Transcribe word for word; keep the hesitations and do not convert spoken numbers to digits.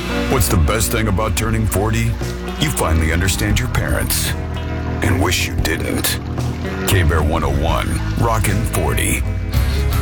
What's the best thing about turning forty? You finally understand your parents and wish you didn't. K-Bear one oh one, Rockin' forty.